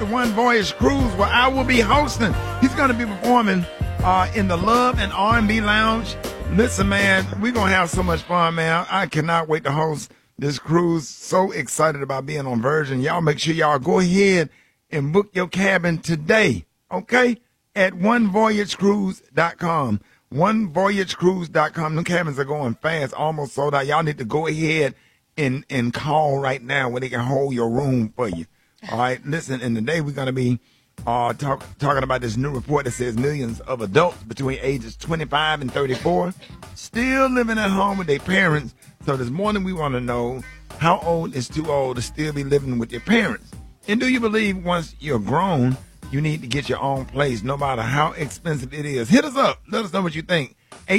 the One Voyage Cruise, where I will be hosting. He's going to be performing in the Love and R&B Lounge. Listen, man, we're going to have so much fun, man. I cannot wait to host this cruise. So excited about being on Virgin. Y'all make sure y'all go ahead and book your cabin today, okay? At onevoyagecruise.com. Onevoyagecruise.com. Them cabins are going fast, almost sold out. Y'all need to go ahead and call right now where they can hold your room for you. All right, listen, and today we're going to be talking about this new report that says millions of adults between ages 25 and 34 still living at home with their parents. So this morning we want to know, how old is too old to still be living with your parents? And do you believe once you're grown, you need to get your own place, no matter how expensive it is? Hit us up. Let us know what you think.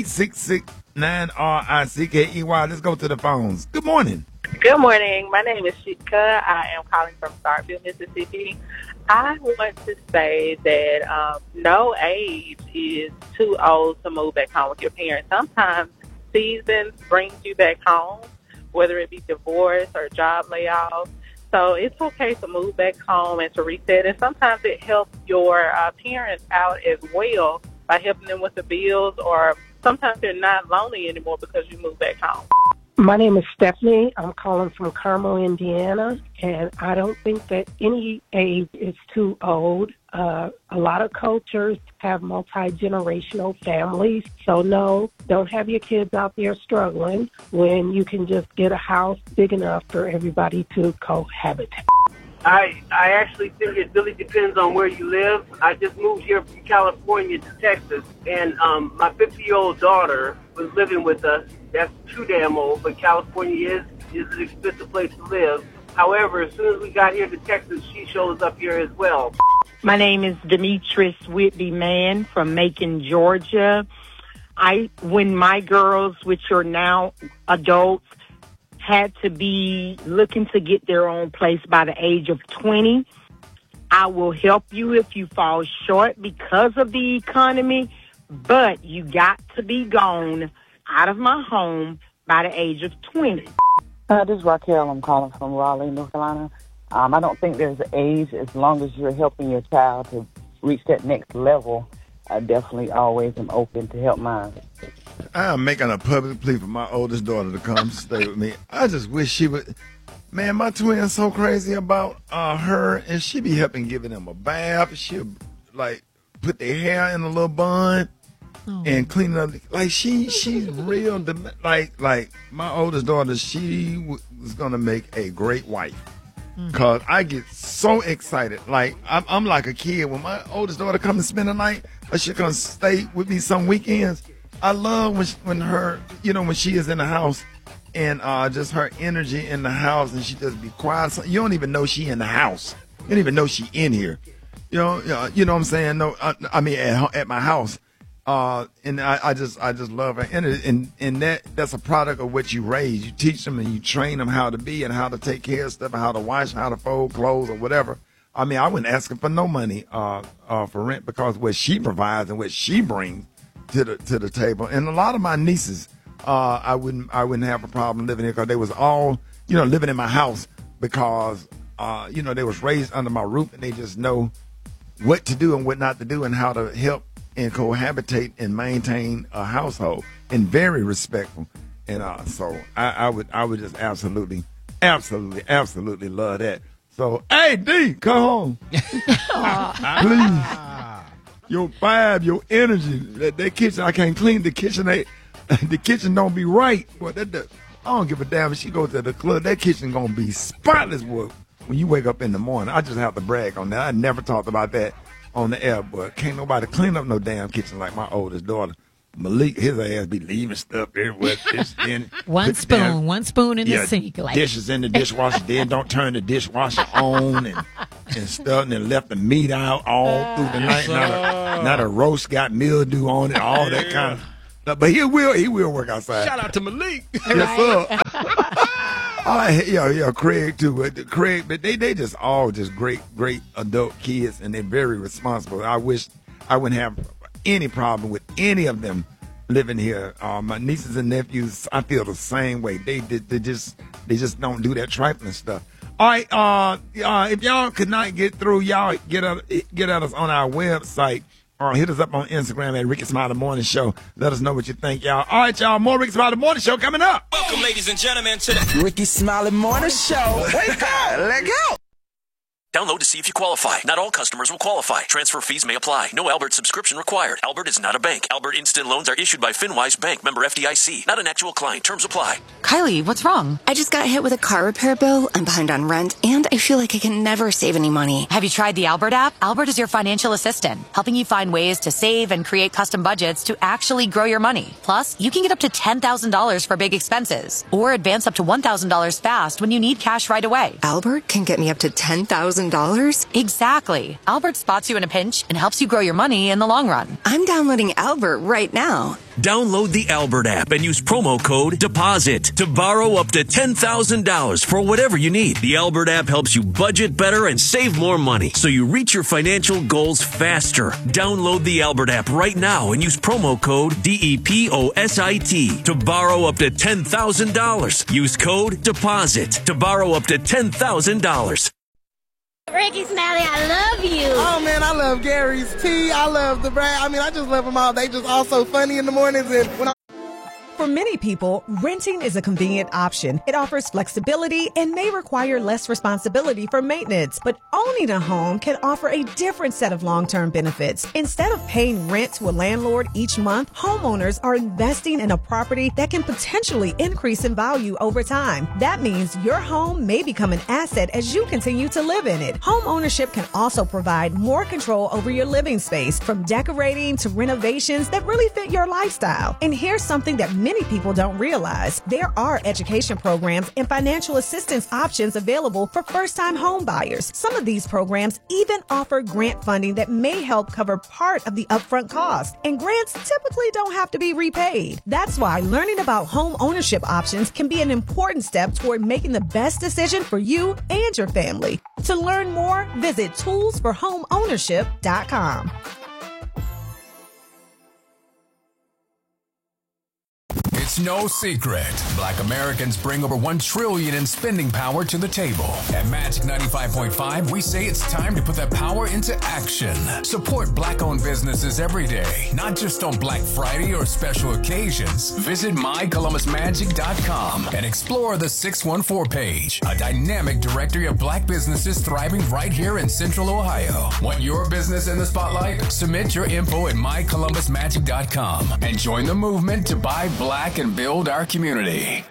866-9RICKEY. Let's go to the phones. Good morning. Good morning. My name is Shika. I am calling from Starkville, Mississippi. I want to say that no age is too old to move back home with your parents. Sometimes seasons brings you back home, whether it be divorce or job layoff. So it's okay to move back home and to reset. And sometimes it helps your parents out as well by helping them with the bills, or sometimes they're not lonely anymore because you move back home. My name is Stephanie. I'm calling from Carmel, Indiana, and I don't think that any age is too old. A lot of cultures have multi-generational families, so no, don't have your kids out there struggling when you can just get a house big enough for everybody to cohabit. I actually think it really depends on where you live. I just moved here from California to Texas, and my 50-year-old daughter was living with us. That's too damn old, but California is an expensive place to live. However, as soon as we got here to Texas, she shows up here as well. My name is Demetrius Whitby Mann from Macon, Georgia. When my girls, which are now adults, had to be looking to get their own place by the age of 20, I will help you if you fall short because of the economy, but you got to be gone out of my home by the age of 20. This is Raquel. I'm calling from Raleigh, North Carolina. I don't think there's an age. As long as you're helping your child to reach that next level, I definitely always am open to help mine. I am making a public plea for my oldest daughter to come stay with me. I just wish she would. Man, my twin's so crazy about her, and she be helping giving them a bath. She'll, like, put their hair in a little bun and clean it up. Like, she's real. Like my oldest daughter, she was going to make a great wife. Because I get so excited. Like, I'm like a kid. When my oldest daughter comes to spend the night, or she's going to stay with me some weekends, I love when her, when she is in the house and just her energy in the house, and she just be quiet. So you don't even know she in the house. You don't even know she in here. You know what I'm saying? No, I mean at my house. And I just love her. And that's a product of what you raise. You teach them and you train them how to be and how to take care of stuff and how to wash, how to fold clothes or whatever. I mean, I wouldn't ask her for no money for rent, because what she provides and what she brings to the table. And a lot of my nieces, I wouldn't have a problem living here, because they was all living in my house because they was raised under my roof, and they just know what to do and what not to do and how to help and cohabitate and maintain a household, and very respectful. And so I would just absolutely love that. So, hey, D, come home. Please. Your vibe, your energy. That kitchen, I can't clean the kitchen. The kitchen don't be right. Boy, I don't give a damn if she goes to the club. That kitchen going to be spotless, boy, when you wake up in the morning. I just have to brag on that. I never talked about that on the air, but can't nobody clean up no damn kitchen like my oldest daughter. Malik, his ass be leaving stuff everywhere. One spoon in the sink. Like. Dishes in the dishwasher. Then don't turn the dishwasher on and stuff, and then left the meat out all through the night. Not a roast got mildew on it, all that kind of stuff. But he will work outside. Shout out to Malik. Yes, sir. Craig too. Craig, but they just all just great adult kids, and they're very responsible. I wish I wouldn't have any problem with any of them living here. My nieces and nephews, I feel the same way. They just don't do that trifling stuff. All right, if y'all could not get through, y'all get at us on our website. Or hit us up on Instagram at Ricky Smiley Morning Show. Let us know what you think, y'all. All right, y'all, more Ricky Smiley Morning Show coming up. Welcome, ladies and gentlemen, to the Ricky Smiley Morning Show. Wake up, let go. Download to see if you qualify. Not all customers will qualify. Transfer fees may apply. No Albert subscription required. Albert is not a bank. Albert Instant Loans are issued by FinWise Bank, member FDIC. Not an actual client. Terms apply. Kylie, what's wrong? I just got hit with a car repair bill. I'm behind on rent, and I feel like I can never save any money. Have you tried the Albert app? Albert is your financial assistant, helping you find ways to save and create custom budgets to actually grow your money. Plus, you can get up to $10,000 for big expenses, or advance up to $1,000 fast when you need cash right away. Albert can get me up to $10,000? Exactly. Albert spots you in a pinch and helps you grow your money in the long run. I'm downloading Albert right now. Download the Albert app and use promo code DEPOSIT to borrow up to $10,000 for whatever you need. The Albert app helps you budget better and save more money so you reach your financial goals faster. Download the Albert app right now and use promo code DEPOSIT to borrow up to $10,000. Use code DEPOSIT to borrow up to $10,000. Ricky Smiley, I love you. Oh, man, I love Gary's Tea. I love the brand. I mean, I just love them all. They just all so funny in the mornings. And when For many people, renting is a convenient option. It offers flexibility and may require less responsibility for maintenance. But owning a home can offer a different set of long-term benefits. Instead of paying rent to a landlord each month, homeowners are investing in a property that can potentially increase in value over time. That means your home may become an asset as you continue to live in it. Home ownership can also provide more control over your living space, from decorating to renovations that really fit your lifestyle. And here's something that many people don't realize. There are education programs and financial assistance options available for first-time home buyers. Some of these programs even offer grant funding that may help cover part of the upfront cost. And grants typically don't have to be repaid. That's why learning about home ownership options can be an important step toward making the best decision for you and your family. To learn more, visit toolsforhomeownership.com. It's no secret. Black Americans bring over $1 trillion in spending power to the table. At Magic 95.5, we say it's time to put that power into action. Support Black-owned businesses every day, not just on Black Friday or special occasions. Visit mycolumbusmagic.com and explore the 614 page, a dynamic directory of Black businesses thriving right here in Central Ohio. Want your business in the spotlight? Submit your info at mycolumbusmagic.com and join the movement to buy Black and build our community.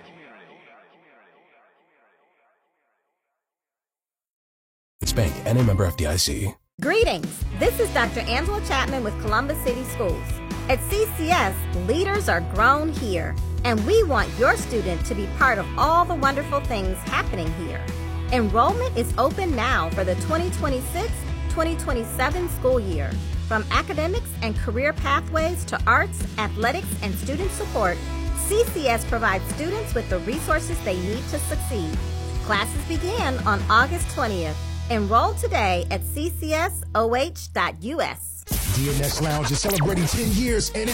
Bank and a member FDIC. Greetings. This is Dr. Angela Chapman with Columbus City Schools. At CCS, leaders are grown here, and we want your student to be part of all the wonderful things happening here. Enrollment is open now for the 2026-2027 school year. From academics and career pathways to arts, athletics, and student support, CCS provides students with the resources they need to succeed. Classes begin on August 20th. Enroll today at ccsoh.us. DNS Lounge is celebrating 10 years and